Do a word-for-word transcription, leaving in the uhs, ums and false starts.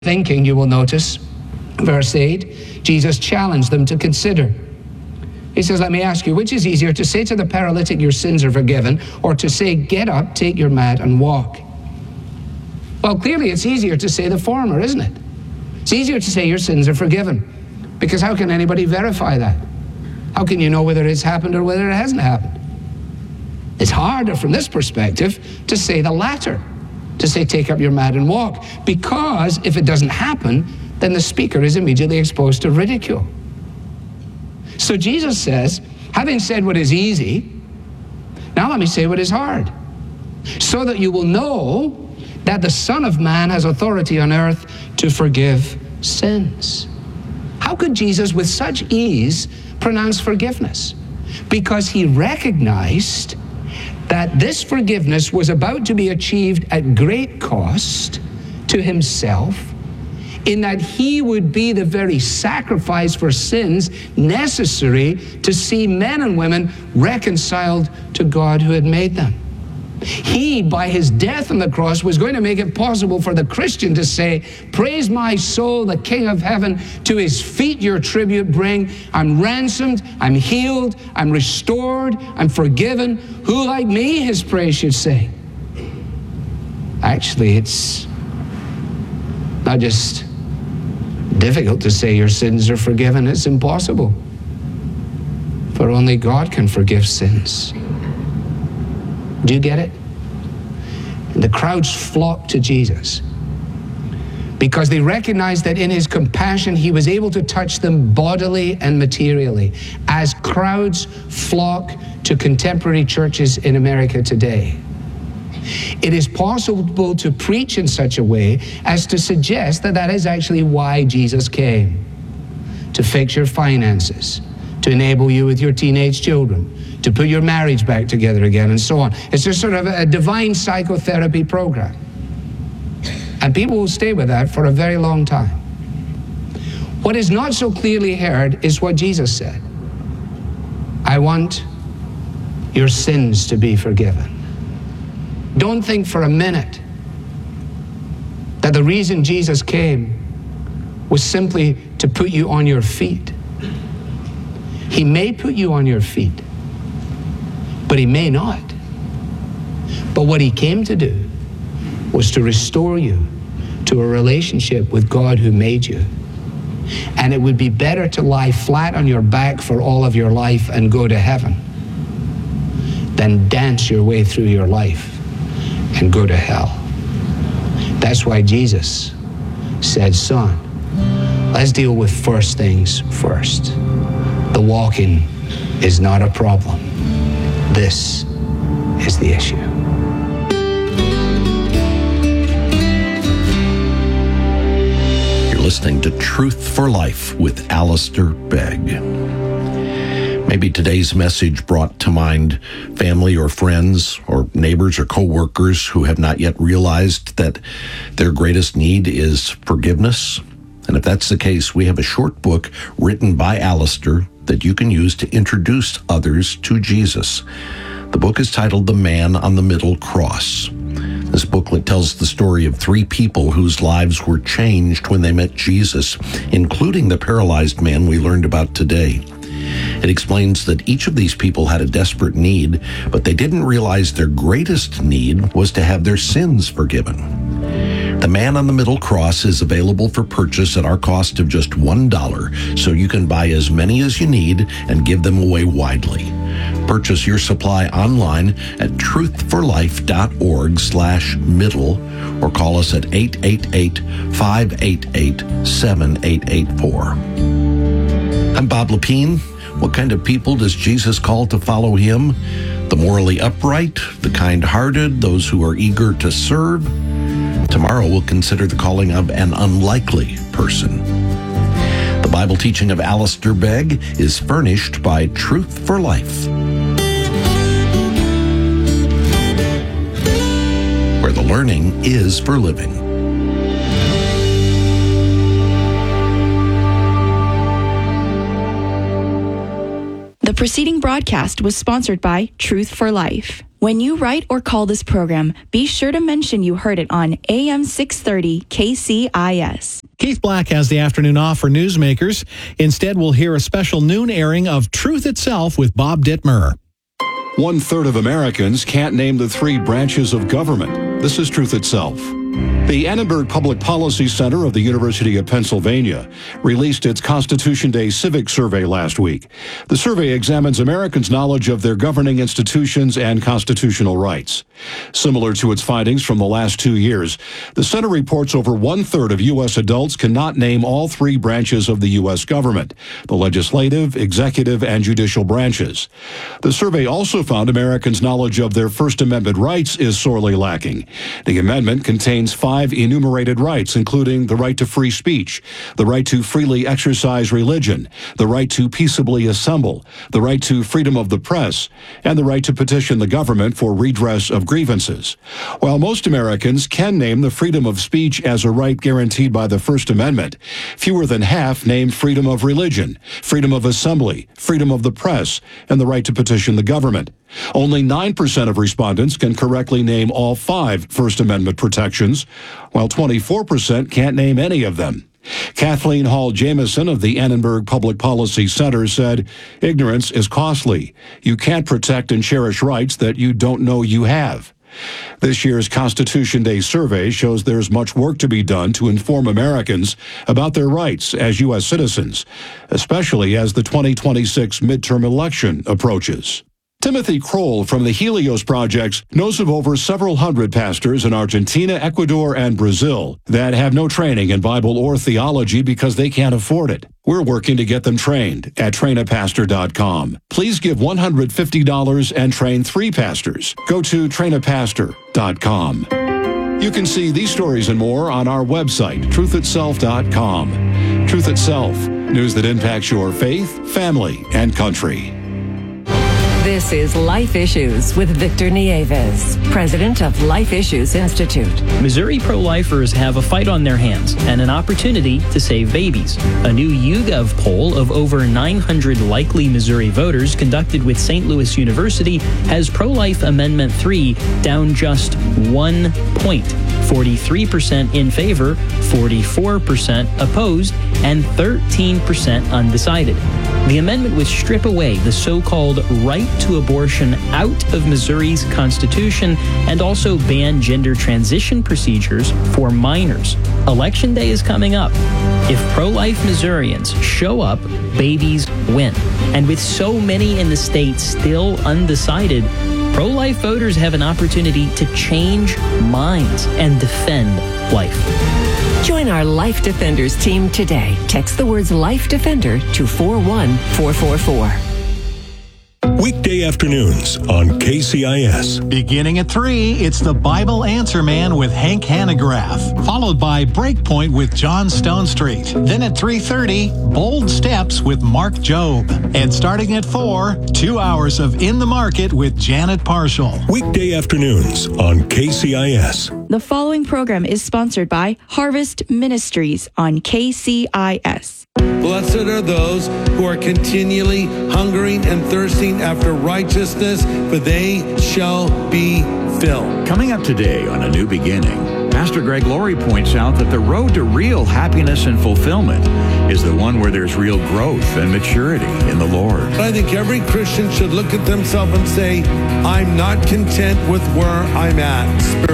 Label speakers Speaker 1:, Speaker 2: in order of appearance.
Speaker 1: thinking, you will notice, verse eight, Jesus challenged them to consider. He says, let me ask you, which is easier, to say to the paralytic, your sins are forgiven, or to say, get up, take your mat, and walk? Well, clearly it's easier to say the former, isn't it? It's easier to say your sins are forgiven, because how can anybody verify that? How can you know whether it's happened or whether it hasn't happened? It's harder from this perspective to say the latter, to say, take up your mat and walk, because if it doesn't happen, then the speaker is immediately exposed to ridicule. So Jesus says, having said what is easy, now let me say what is hard, so that you will know that the Son of Man has authority on earth to forgive sins. How could Jesus with such ease pronounce forgiveness? Because he recognized that this forgiveness was about to be achieved at great cost to himself, in that he would be the very sacrifice for sins necessary to see men and women reconciled to God who had made them. He, by his death on the cross, was going to make it possible for the Christian to say, praise my soul, the King of heaven, to his feet your tribute bring. I'm ransomed, I'm healed, I'm restored, I'm forgiven. Who like me his praise should sing? Actually, it's not just difficult to say your sins are forgiven, it's impossible. For only God can forgive sins. Do you get it? And the crowds flocked to Jesus because they recognized that in his compassion he was able to touch them bodily and materially, as crowds flock to contemporary churches in America today. It is possible to preach in such a way as to suggest that that is actually why Jesus came, to fix your finances, to enable you with your teenage children, to put your marriage back together again, and so on. It's just sort of a divine psychotherapy program. And people will stay with that for a very long time. What is not so clearly heard is what Jesus said. I want your sins to be forgiven. Don't think for a minute that the reason Jesus came was simply to put you on your feet. He may put you on your feet, but he may not. But what he came to do was to restore you to a relationship with God who made you. And it would be better to lie flat on your back for all of your life and go to heaven than dance your way through your life and go to hell. That's why Jesus said, son, let's deal with first things first. The walking is not a problem. This is the issue.
Speaker 2: You're listening to Truth for Life with Alistair Begg. Maybe today's message brought to mind family or friends or neighbors or co-workers who have not yet realized that their greatest need is forgiveness. And if that's the case, we have a short book written by Alistair that you can use to introduce others to Jesus. The book is titled The Man on the Middle Cross. This booklet tells the story of three people whose lives were changed when they met Jesus, including the paralyzed man we learned about today. It explains that each of these people had a desperate need, but they didn't realize their greatest need was to have their sins forgiven. The Man on the Middle Cross is available for purchase at our cost of just one dollar, so you can buy as many as you need and give them away widely. Purchase your supply online at truthforlife.org slash middle or call us at eight eight eight, five eight eight, seven eight eight four. I'm Bob Lepine. What kind of people does Jesus call to follow him? The morally upright, the kind-hearted, those who are eager to serve. Tomorrow we'll consider the calling of an unlikely person. The Bible teaching of Alistair Begg is furnished by Truth for Life, where the learning is for living.
Speaker 3: The preceding broadcast was sponsored by Truth for Life. When you write or call this program, be sure to mention you heard it on A M six thirty K C I S.
Speaker 4: Keith Black has the afternoon off for newsmakers. Instead, we'll hear a special noon airing of Truth Itself with Bob Dittmer.
Speaker 5: One-third of Americans can't name the three branches of government. This is Truth Itself. The Annenberg Public Policy Center of the University of Pennsylvania released its Constitution Day Civic Survey last week. The survey examines Americans' knowledge of their governing institutions and constitutional rights. Similar to its findings from the last two years, the center reports over one-third of U S adults cannot name all three branches of the U S government, the legislative, executive, and judicial branches. The survey also found Americans' knowledge of their First Amendment rights is sorely lacking. The amendment contains five enumerated rights, including the right to free speech, the right to freely exercise religion, the right to peaceably assemble, the right to freedom of the press, and the right to petition the government for redress of grievances. While most Americans can name the freedom of speech as a right guaranteed by the First Amendment, fewer than half name freedom of religion, freedom of assembly, freedom of the press, and the right to petition the government. Only nine percent of respondents can correctly name all five First Amendment protections, while twenty-four percent can't name any of them. Kathleen Hall Jamieson of the Annenberg Public Policy Center said, "Ignorance is costly. You can't protect and cherish rights that you don't know you have." This year's Constitution Day survey shows there's much work to be done to inform Americans about their rights as U S citizens, especially as the twenty twenty-six midterm election approaches. Timothy Kroll from the Helios Projects knows of over several hundred pastors in Argentina, Ecuador, and Brazil that have no training in Bible or theology because they can't afford it. We're working to get them trained at train a pastor dot com. Please give one hundred fifty dollars and train three pastors. Go to train a pastor dot com. You can see these stories and more on our website, truth itself dot com. Truth Itself, news that impacts your faith, family, and country.
Speaker 6: This is Life Issues with Victor Nieves, president of Life Issues Institute.
Speaker 7: Missouri pro-lifers have a fight on their hands and an opportunity to save babies. A new YouGov poll of over nine hundred likely Missouri voters conducted with Saint Louis University has pro-life Amendment three down just one point. forty-three percent in favor, forty-four percent opposed, and thirteen percent undecided. The amendment would strip away the so-called right to abortion out of Missouri's Constitution and also ban gender transition procedures for minors. Election day is coming up. If pro-life Missourians show up, babies win. And with so many in the state still undecided, pro-life voters have an opportunity to change minds and defend life.
Speaker 6: Join our Life Defenders team today. Text the words Life Defender to four one four four four.
Speaker 8: Weekday afternoons on K C I S.
Speaker 4: Beginning at three, it's the Bible Answer Man with Hank Hanegraaff, followed by Breakpoint with John Stonestreet. Then at three thirty, Bold Steps with Mark Jobe. And starting at four, two hours of In the Market with Janet Parshall.
Speaker 8: Weekday afternoons on K C I S.
Speaker 3: The following program is sponsored by Harvest Ministries on K C I S.
Speaker 9: Blessed are those who are continually hungering and thirsting after righteousness, for they shall be filled.
Speaker 10: Coming up today on A New Beginning, Pastor Greg Laurie points out that the road to real happiness and fulfillment is the one where there's real growth and maturity in the Lord.
Speaker 9: I think every Christian should look at themselves and say, I'm not content with where I'm at.